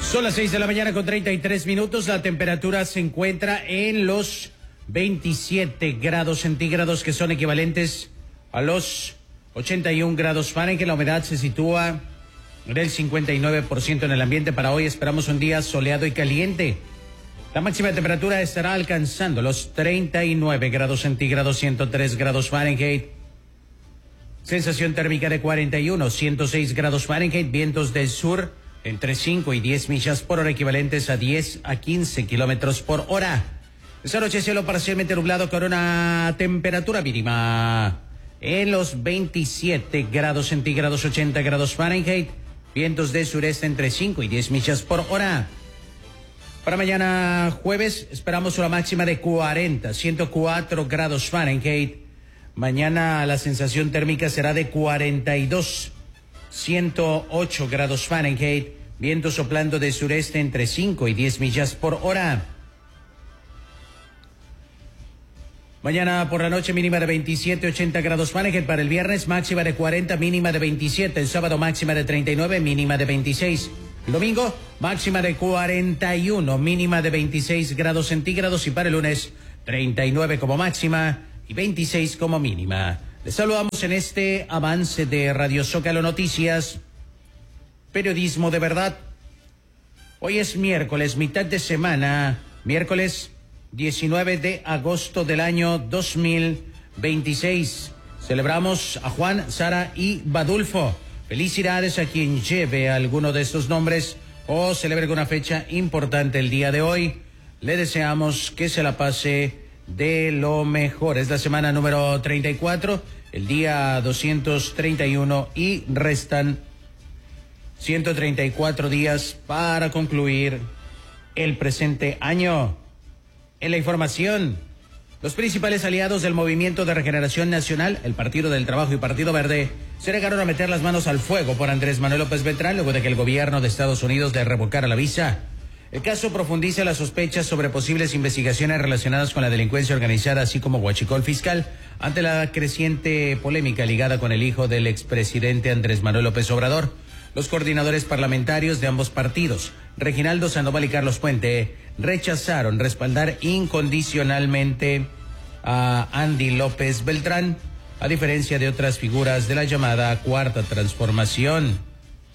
Son las 6 de la mañana con 33 minutos. La temperatura se encuentra en los 27 grados centígrados, que son equivalentes a los 81 grados Fahrenheit. La humedad se sitúa en el 59% en el ambiente. Para hoy esperamos un día soleado y caliente. La máxima temperatura estará alcanzando los 39 grados centígrados, 103 grados Fahrenheit. Sensación térmica de 41, 106 grados Fahrenheit. Vientos del sur entre 5 y 10 millas por hora, equivalentes a 10 a 15 kilómetros por hora. Esta noche cielo parcialmente nublado con una temperatura mínima en los 27 grados centígrados, 80 grados Fahrenheit. Vientos del sureste entre 5 y 10 millas por hora. Para mañana jueves esperamos una máxima de 40, 104 grados Fahrenheit. Mañana la sensación térmica será de 42, 108 grados Fahrenheit. Viento soplando de sureste entre 5 y 10 millas por hora. Mañana por la noche mínima de 27, 80 grados Fahrenheit. Para el viernes máxima de 40, mínima de 27. El sábado máxima de 39, mínima de 26. El domingo máxima de 41, mínima de 26 grados centígrados. Y para el lunes 39 como máxima y 26 como mínima. Les saludamos en este avance de Radio Zócalo Noticias, periodismo de verdad. Hoy es miércoles, mitad de semana, miércoles 19 de agosto del año 2026. Celebramos a Juan, Sara y Badulfo. Felicidades a quien lleve alguno de estos nombres o celebre alguna fecha importante el día de hoy. Le deseamos que se la pase de lo mejor. Es la semana número 34, el día 231 y restan 134 días para concluir el presente año. En la información, los principales aliados del Movimiento de Regeneración Nacional, el Partido del Trabajo y Partido Verde, se negaron a meter las manos al fuego por Andrés Manuel López Beltrán luego de que el gobierno de Estados Unidos le revocara la visa. El caso profundiza las sospechas sobre posibles investigaciones relacionadas con la delincuencia organizada, así como huachicol fiscal, ante la creciente polémica ligada con el hijo del expresidente Andrés Manuel López Obrador. Los coordinadores parlamentarios de ambos partidos, Reginaldo Sandoval y Carlos Puente, rechazaron respaldar incondicionalmente a Andy López Beltrán, a diferencia de otras figuras de la llamada Cuarta Transformación.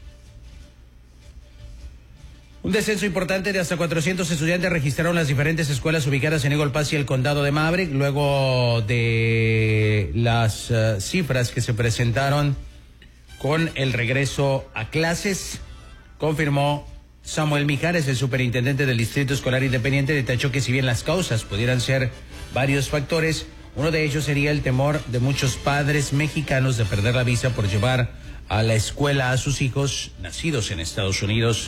Un descenso importante de hasta 400 estudiantes registraron las diferentes escuelas ubicadas en Eagle Pass y el condado de Maverick, luego de las cifras que se presentaron con el regreso a clases. Confirmó Samuel Mijares, el superintendente del Distrito Escolar Independiente. Detalló que si bien las causas pudieran ser varios factores, uno de ellos sería el temor de muchos padres mexicanos de perder la visa por llevar a la escuela a sus hijos nacidos en Estados Unidos.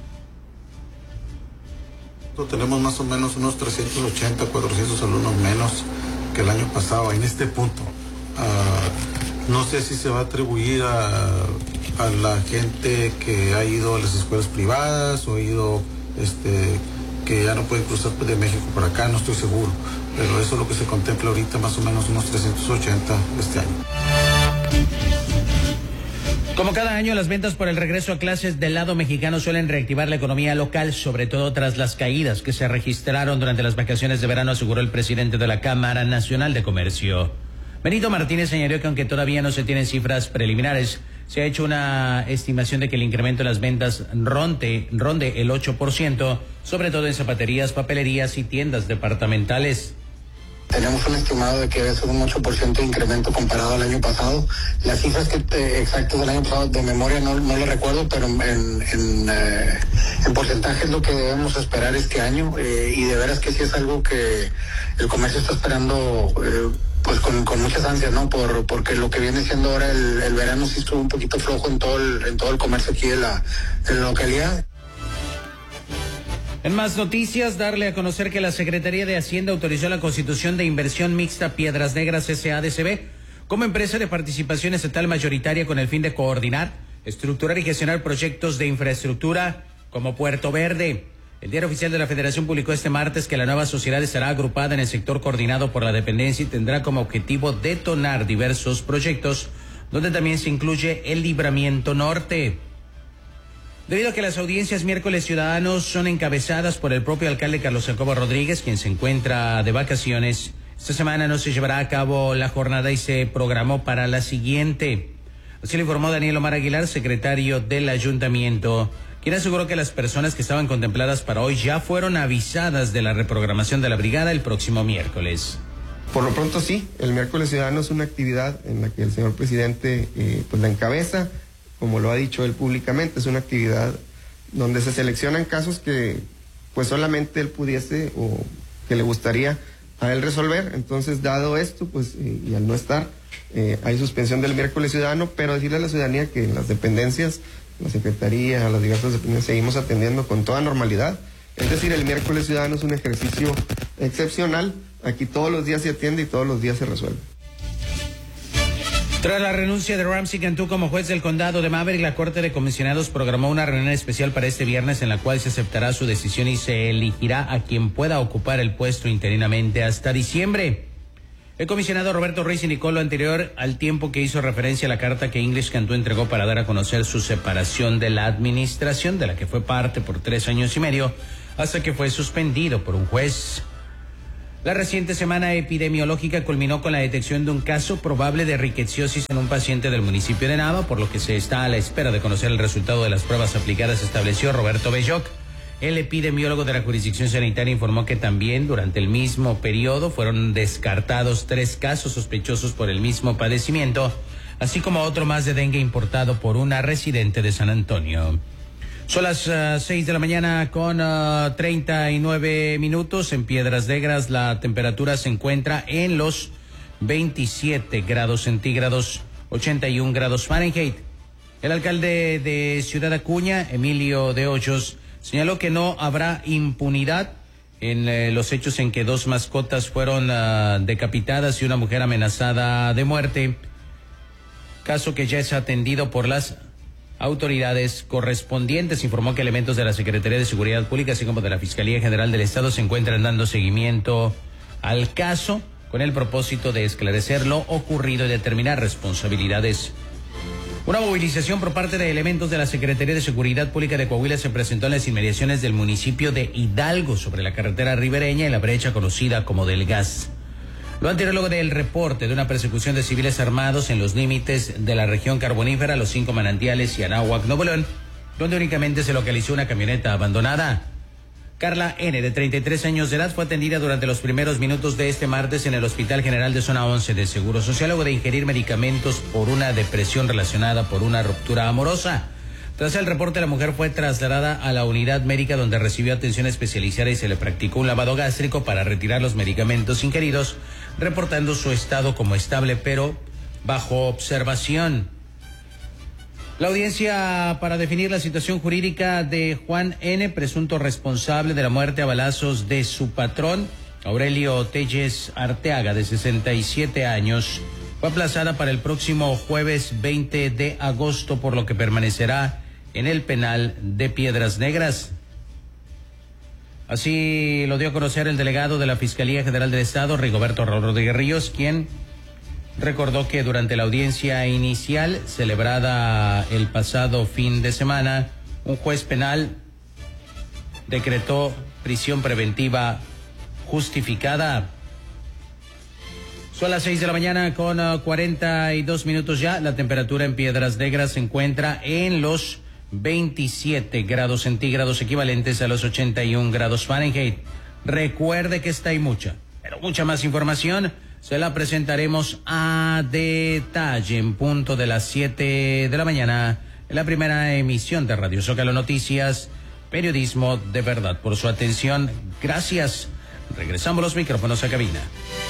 Tenemos más o menos unos 380, 400 alumnos menos que el año pasado en este punto. No sé si se va a atribuir a la gente que ha ido a las escuelas privadas o ha ido, que ya no pueden cruzar de México para acá, no estoy seguro. Pero eso es lo que se contempla ahorita, más o menos unos 380 este año. Como cada año, las ventas por el regreso a clases del lado mexicano suelen reactivar la economía local, sobre todo tras las caídas que se registraron durante las vacaciones de verano, aseguró el presidente de la Cámara Nacional de Comercio. Benito Martínez señaló que aunque todavía no se tienen cifras preliminares, se ha hecho una estimación de que el incremento en las ventas ronde el 8%, sobre todo en zapaterías, papelerías y tiendas departamentales. Tenemos un estimado de que debe ser un 8% de incremento comparado al año pasado. Las cifras exactas del año pasado de memoria no lo recuerdo, pero en porcentaje es lo que debemos esperar este año, y de veras que sí es algo que el comercio está esperando pues con muchas ansias, ¿no? Porque lo que viene siendo ahora el verano sí estuvo un poquito flojo en todo el comercio aquí de la localidad. En más noticias, darle a conocer que la Secretaría de Hacienda autorizó la constitución de Inversión Mixta Piedras Negras S.A.D.C.B. como empresa de participación estatal mayoritaria con el fin de coordinar, estructurar y gestionar proyectos de infraestructura como Puerto Verde. El Diario Oficial de la Federación publicó este martes que la nueva sociedad estará agrupada en el sector coordinado por la dependencia y tendrá como objetivo detonar diversos proyectos, donde también se incluye el Libramiento Norte. Debido a que las audiencias miércoles ciudadanos son encabezadas por el propio alcalde Carlos Jacobo Rodríguez, quien se encuentra de vacaciones, esta semana no se llevará a cabo la jornada y se programó para la siguiente. Así lo informó Daniel Omar Aguilar, secretario del ayuntamiento, quien aseguró que las personas que estaban contempladas para hoy ya fueron avisadas de la reprogramación de la brigada el próximo miércoles. Por lo pronto sí, el miércoles ciudadano es una actividad en la que el señor presidente pues la encabeza, como lo ha dicho él públicamente, es una actividad donde se seleccionan casos que pues solamente él pudiese o que le gustaría a él resolver. Entonces, dado esto, pues y al no estar, hay suspensión del miércoles ciudadano, pero decirle a la ciudadanía que en las dependencias, la secretaría, las diversas dependencias, seguimos atendiendo con toda normalidad. Es decir, el miércoles ciudadano es un ejercicio excepcional. Aquí todos los días se atiende y todos los días se resuelve. Tras la renuncia de Ramsey Cantú como juez del condado de Maverick, la Corte de Comisionados programó una reunión especial para este viernes en la cual se aceptará su decisión y se elegirá a quien pueda ocupar el puesto interinamente hasta diciembre. El comisionado Roberto Ruiz indicó lo anterior al tiempo que hizo referencia a la carta que English Cantú entregó para dar a conocer su separación de la administración, de la que fue parte por 3 años y medio, hasta que fue suspendido por un juez. La reciente semana epidemiológica culminó con la detección de un caso probable de riqueciosis en un paciente del municipio de Nava, por lo que se está a la espera de conocer el resultado de las pruebas aplicadas, estableció Roberto Belloc. El epidemiólogo de la jurisdicción sanitaria informó que también durante el mismo periodo fueron descartados 3 casos sospechosos por el mismo padecimiento, así como otro más de dengue importado por una residente de San Antonio. Son las 6 de la mañana con 39 minutos. En Piedras Negras la temperatura se encuentra en los 27 grados centígrados, 81 grados Fahrenheit. El alcalde de Ciudad Acuña, Emilio de Hoyos, señaló que no habrá impunidad en los hechos en que 2 mascotas fueron decapitadas y una mujer amenazada de muerte, caso que ya es atendido por las autoridades correspondientes. Informó que elementos de la Secretaría de Seguridad Pública, así como de la Fiscalía General del Estado, se encuentran dando seguimiento al caso con el propósito de esclarecer lo ocurrido y determinar responsabilidades. Una movilización por parte de elementos de la Secretaría de Seguridad Pública de Coahuila se presentó en las inmediaciones del municipio de Hidalgo, sobre la carretera ribereña en la brecha conocida como del Gas. Lo anterior luego del reporte de una persecución de civiles armados en los límites de la región carbonífera, Los 5 Manantiales y Anáhuac, Nuevo León, donde únicamente se localizó una camioneta abandonada. Carla N., de 33 años de edad, fue atendida durante los primeros minutos de este martes en el Hospital General de Zona 11 de Seguro Social, luego de ingerir medicamentos por una depresión relacionada por una ruptura amorosa. Tras el reporte, la mujer fue trasladada a la unidad médica donde recibió atención especializada y se le practicó un lavado gástrico para retirar los medicamentos ingeridos, reportando su estado como estable pero bajo observación. La audiencia para definir la situación jurídica de Juan N., presunto responsable de la muerte a balazos de su patrón, Aurelio Telles Arteaga, de 67 años, fue aplazada para el próximo jueves 20 de agosto, por lo que permanecerá en el penal de Piedras Negras. Así lo dio a conocer el delegado de la Fiscalía General del Estado, Rigoberto Rodríguez Ríos, quien recordó que durante la audiencia inicial celebrada el pasado fin de semana, un juez penal decretó prisión preventiva justificada. Son las 6 de la mañana con 42 minutos ya. La temperatura en Piedras Negras se encuentra en los 27 grados centígrados, equivalentes a los 81 grados Fahrenheit. Recuerde que esta y mucha, pero mucha más información se la presentaremos a detalle en punto de las 7 de la mañana en la primera emisión de Radio Zócalo Noticias, periodismo de verdad. Por su atención, gracias. Regresamos los micrófonos a cabina.